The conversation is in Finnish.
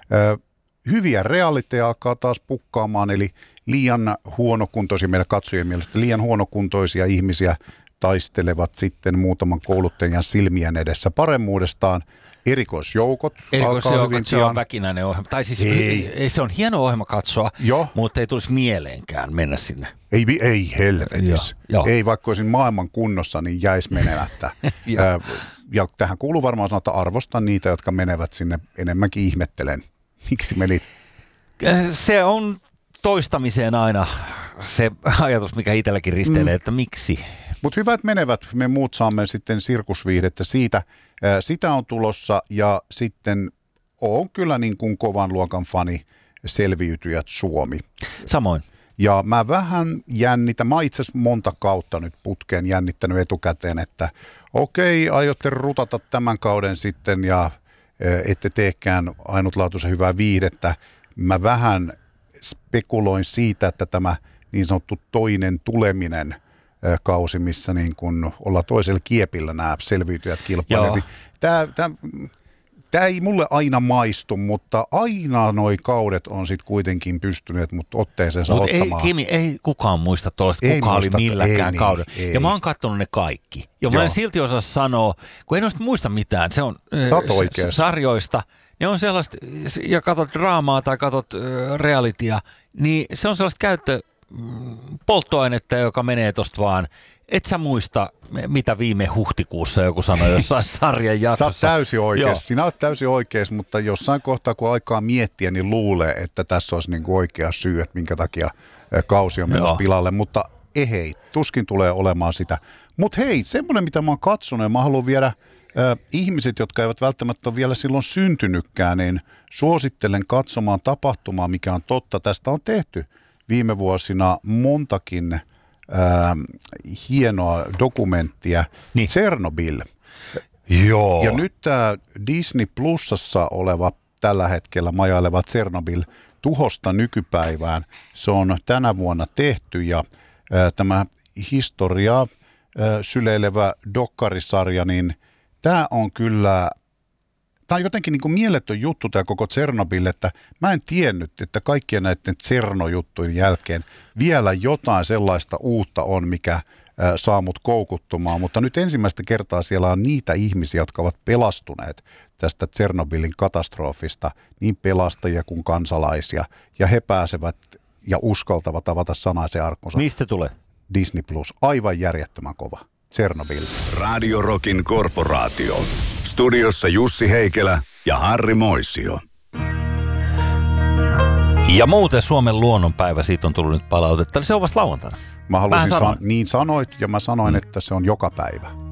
Hyviä realiteja alkaa taas pukkaamaan, eli liian huonokuntoisia, meidän katsojien mielestä liian huonokuntoisia ihmisiä taistelevat sitten muutaman kouluttajan silmien edessä paremmuudestaan. Erikoisjoukot alkaa hyvin se on väkinäinen ohjelma. Tai siis ei, se on hieno ohjelma katsoa, mutta ei tulisi mieleenkään mennä sinne. Ei helvetis. Ei, vaikka olisin maailman kunnossa, niin jäisi menemättä. Ja tähän kuuluu varmaan sanoa, että arvostan niitä, jotka menevät sinne, enemmänkin ihmettelen. Miksi menit? Se on toistamiseen aina se ajatus, mikä itselläkin risteilee, että miksi. Mutta hyvät menevät, me muut saamme sitten sirkusviihdettä siitä. Sitä on tulossa ja sitten on kyllä niin kuin kovan luokan fani Selviytyjät Suomi. Samoin. Ja mä vähän jännitän, mä oon itse asiassa monta kautta nyt putkeen jännittänyt etukäteen, että okei, aiotte rutata tämän kauden sitten ja ette teekään ainutlaatuisen hyvää viihdettä. Mä vähän spekuloin siitä, että tämä niin sanottu toinen tuleminen kausi, missä niin kun ollaan toisella kiepillä nämä selviytyjät kilpailijat. Tämä ei mulle aina maistu, mutta aina noi kaudet on sitten kuitenkin pystyneet mut otteeseensa ottamaan. Ei kukaan muista tuollaista, kuka oli milläkään kaudella. Ja mä oon katsonut ne kaikki. Ja mä en silti osaa sanoa, kun en noista muista mitään. Se on sarjoista. Ne on sellaista, ja katsot draamaa tai katsot realitya, niin se on sellaista polttoainetta, joka menee tosta vaan. Et sä muista, mitä viime huhtikuussa joku sanoi jossain sarjan jaksossa. Sä oot täysin oikeassa. Sinä olet täysin oikeassa, mutta jossain kohtaa, kun aikaa miettiä, niin luulee, että tässä olisi niin kuin oikea syy, että minkä takia kausi on mennyt pilalle. Mutta hei, tuskin tulee olemaan sitä. Mutta hei, semmoinen, mitä mä oon katsonut ja mä haluan viedä ihmiset, jotka eivät välttämättä ole vielä silloin syntynytkään, niin suosittelen katsomaan tapahtumaa, mikä on totta. Tästä on tehty viime vuosina montakin hienoa dokumenttia. Niin. Chernobyl. Joo. Ja nyt tämä Disney Plusassa oleva tällä hetkellä majaileva Chernobyl tuhosta nykypäivään. Se on tänä vuonna tehty ja tämä historiaa syleilevä dokkarisarja, niin tämä on kyllä, tämä on jotenkin niin kuin mieletön juttu tämä koko Chernobyl, että mä en tiennyt, että kaikkien näiden Cherno-juttujen jälkeen vielä jotain sellaista uutta on, mikä saa mut koukuttumaan, mutta nyt ensimmäistä kertaa siellä on niitä ihmisiä, jotka ovat pelastuneet tästä Tšernobylin katastrofista, niin pelastajia kuin kansalaisia, ja he pääsevät ja uskaltavat avata sanaisen arkkunsa. Mistä tulee? Disney Plus, aivan järjettömän kova. Chernobyl. Radio Rockin korporaatio. Studiossa Jussi Heikelä ja Harri Moisio. Ja muuten Suomen luonnonpäivä, siitä on tullut nyt palautetta. Se on vasta lauantaina. Mä halusin niin sanoit, ja mä sanoin, että se on joka päivä.